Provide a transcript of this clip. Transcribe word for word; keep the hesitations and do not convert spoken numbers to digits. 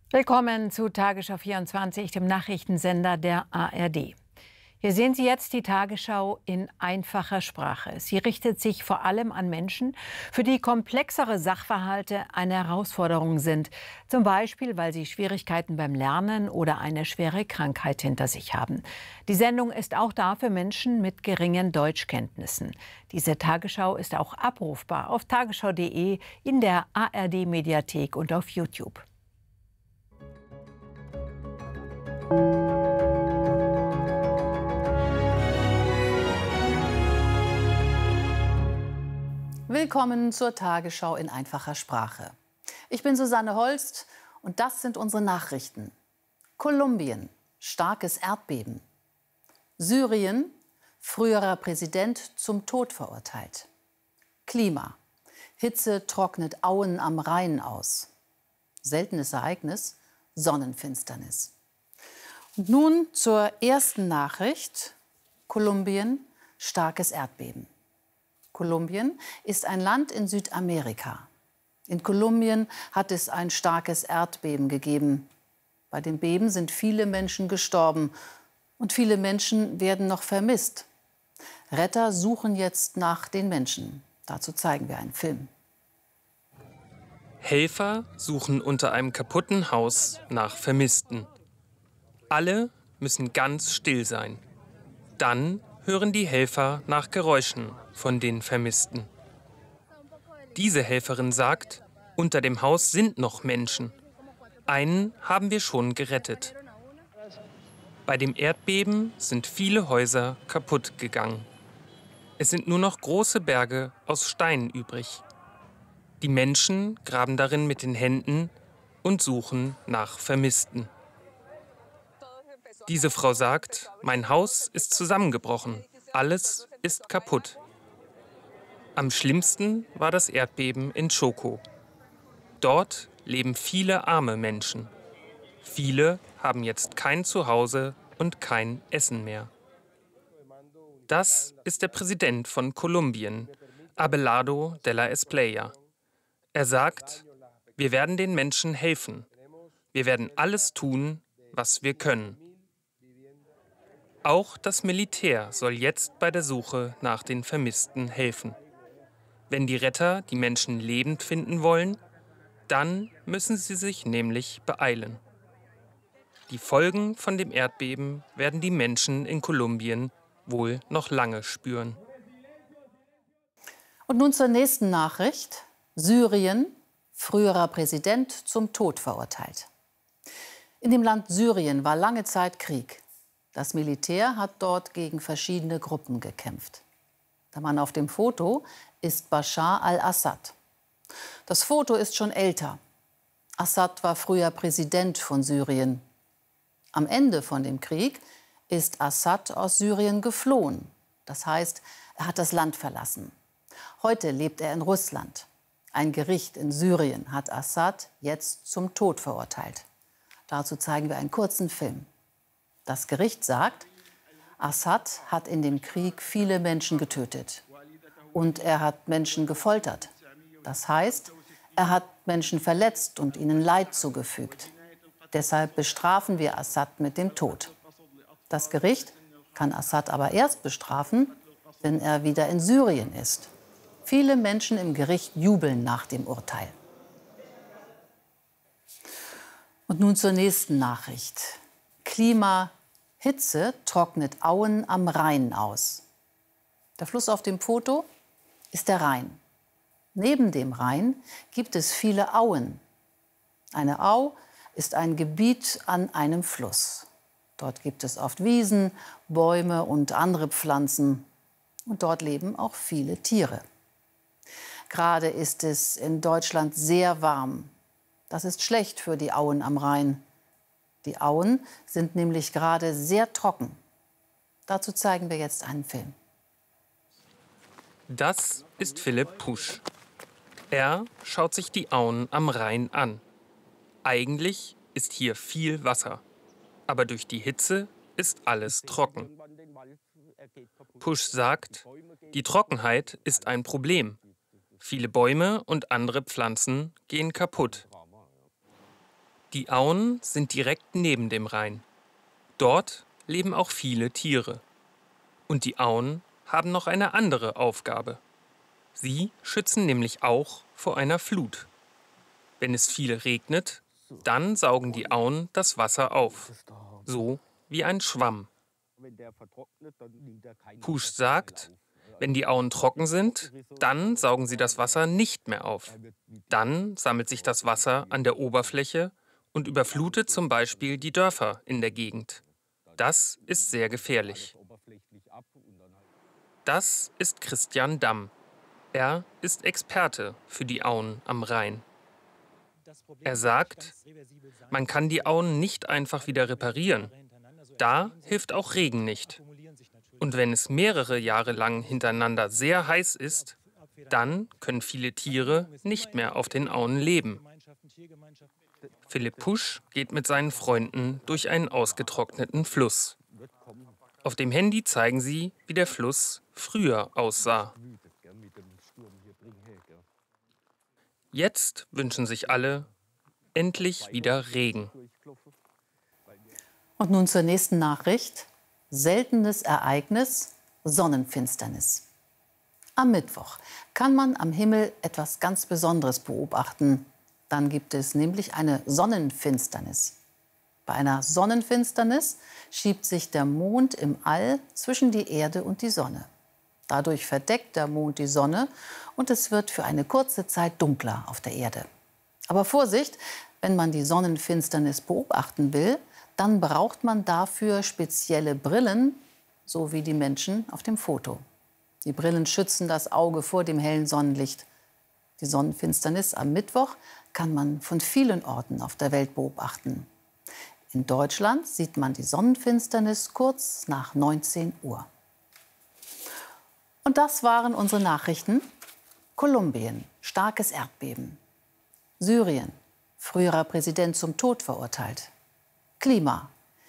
Willkommen zu Tagesschau vierundzwanzig, dem Nachrichtensender der A R D. Hier sehen Sie jetzt die Tagesschau in einfacher Sprache. Sie richtet sich vor allem an Menschen, für die komplexere Sachverhalte eine Herausforderung sind. Zum Beispiel, weil sie Schwierigkeiten beim Lernen oder eine schwere Krankheit hinter sich haben. Die Sendung ist auch da für Menschen mit geringen Deutschkenntnissen. Diese Tagesschau ist auch abrufbar auf tagesschau punkt de, in der A R D-Mediathek und auf YouTube. Willkommen zur Tagesschau in einfacher Sprache. Ich bin Susanne Holst und das sind unsere Nachrichten. Kolumbien, starkes Erdbeben. Syrien, früherer Präsident zum Tod verurteilt. Klima, Hitze trocknet Auen am Rhein aus. Seltenes Ereignis, Sonnenfinsternis. Und nun zur ersten Nachricht. Kolumbien, starkes Erdbeben. Kolumbien ist ein Land in Südamerika. In Kolumbien hat es ein starkes Erdbeben gegeben. Bei dem Beben sind viele Menschen gestorben und viele Menschen werden noch vermisst. Retter suchen jetzt nach den Menschen. Dazu zeigen wir einen Film. Helfer suchen unter einem kaputten Haus nach Vermissten. Alle müssen ganz still sein. Dann hören die Helfer nach Geräuschen von den Vermissten. Diese Helferin sagt, unter dem Haus sind noch Menschen. Einen haben wir schon gerettet. Bei dem Erdbeben sind viele Häuser kaputt gegangen. Es sind nur noch große Berge aus Stein übrig. Die Menschen graben darin mit den Händen und suchen nach Vermissten. Diese Frau sagt, mein Haus ist zusammengebrochen, alles ist kaputt. Am schlimmsten war das Erdbeben in Chocó. Dort leben viele arme Menschen. Viele haben jetzt kein Zuhause und kein Essen mehr. Das ist der Präsident von Kolumbien, Abelardo de la Espriella. Er sagt, wir werden den Menschen helfen. Wir werden alles tun, was wir können. Auch das Militär soll jetzt bei der Suche nach den Vermissten helfen. Wenn die Retter die Menschen lebend finden wollen, dann müssen sie sich nämlich beeilen. Die Folgen von dem Erdbeben werden die Menschen in Kolumbien wohl noch lange spüren. Und nun zur nächsten Nachricht. Syrien, früherer Präsident zum Tod verurteilt. In dem Land Syrien war lange Zeit Krieg. Das Militär hat dort gegen verschiedene Gruppen gekämpft. Der Mann auf dem Foto ist Bashar al-Assad. Das Foto ist schon älter. Assad war früher Präsident von Syrien. Am Ende von dem Krieg ist Assad aus Syrien geflohen. Das heißt, er hat das Land verlassen. Heute lebt er in Russland. Ein Gericht in Syrien hat Assad jetzt zum Tod verurteilt. Dazu zeigen wir einen kurzen Film. Das Gericht sagt, Assad hat in dem Krieg viele Menschen getötet. Und er hat Menschen gefoltert. Das heißt, er hat Menschen verletzt und ihnen Leid zugefügt. Deshalb bestrafen wir Assad mit dem Tod. Das Gericht kann Assad aber erst bestrafen, wenn er wieder in Syrien ist. Viele Menschen im Gericht jubeln nach dem Urteil. Und nun zur nächsten Nachricht. Klima, Hitze trocknet Auen am Rhein aus. Der Fluss auf dem Foto ist der Rhein. Neben dem Rhein gibt es viele Auen. Eine Au ist ein Gebiet an einem Fluss. Dort gibt es oft Wiesen, Bäume und andere Pflanzen. Und dort leben auch viele Tiere. Gerade ist es in Deutschland sehr warm. Das ist schlecht für die Auen am Rhein. Die Auen sind nämlich gerade sehr trocken. Dazu zeigen wir jetzt einen Film. Das ist Philipp Pusch. Er schaut sich die Auen am Rhein an. Eigentlich ist hier viel Wasser, aber durch die Hitze ist alles trocken. Pusch sagt, die Trockenheit ist ein Problem. Viele Bäume und andere Pflanzen gehen kaputt. Die Auen sind direkt neben dem Rhein. Dort leben auch viele Tiere. Und die Auen haben noch eine andere Aufgabe. Sie schützen nämlich auch vor einer Flut. Wenn es viel regnet, dann saugen die Auen das Wasser auf, so wie ein Schwamm. Pusch sagt, wenn die Auen trocken sind, dann saugen sie das Wasser nicht mehr auf. Dann sammelt sich das Wasser an der Oberfläche und überflutet zum Beispiel die Dörfer in der Gegend. Das ist sehr gefährlich. Das ist Christian Damm. Er ist Experte für die Auen am Rhein. Er sagt, man kann die Auen nicht einfach wieder reparieren. Da hilft auch Regen nicht. Und wenn es mehrere Jahre lang hintereinander sehr heiß ist, dann können viele Tiere nicht mehr auf den Auen leben. Philipp Pusch geht mit seinen Freunden durch einen ausgetrockneten Fluss. Auf dem Handy zeigen sie, wie der Fluss früher aussah. Jetzt wünschen sich alle endlich wieder Regen. Und nun zur nächsten Nachricht. Seltenes Ereignis, Sonnenfinsternis. Am Mittwoch kann man am Himmel etwas ganz Besonderes beobachten. Dann gibt es nämlich eine Sonnenfinsternis. Bei einer Sonnenfinsternis schiebt sich der Mond im All zwischen die Erde und die Sonne. Dadurch verdeckt der Mond die Sonne und es wird für eine kurze Zeit dunkler auf der Erde. Aber Vorsicht, wenn man die Sonnenfinsternis beobachten will, dann braucht man dafür spezielle Brillen, so wie die Menschen auf dem Foto. Die Brillen schützen das Auge vor dem hellen Sonnenlicht. Die Sonnenfinsternis am Mittwoch kann man von vielen Orten auf der Welt beobachten. In Deutschland sieht man die Sonnenfinsternis kurz nach neunzehn Uhr. Und das waren unsere Nachrichten. Kolumbien, starkes Erdbeben. Syrien, früherer Präsident zum Tod verurteilt. Klima,